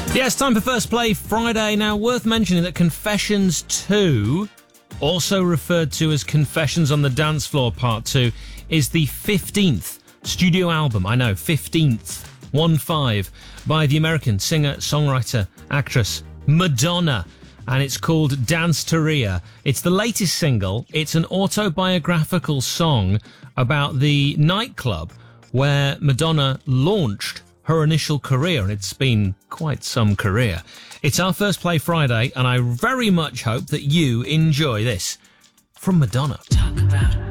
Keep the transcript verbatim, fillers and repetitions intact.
Yes, time for First Play Friday. Now, worth mentioning that Confessions two, also referred to as Confessions on the Dance Floor Part two, is the fifteenth studio album, I know, fifteenth, one five, by the American singer, songwriter, actress Madonna, and it's called Danceteria. It's the latest single. It's an autobiographical song about the nightclub where Madonna launched her initial career, and it's been quite some career. It's our First Play Friday, and I very much hope that you enjoy this from Madonna. Talk about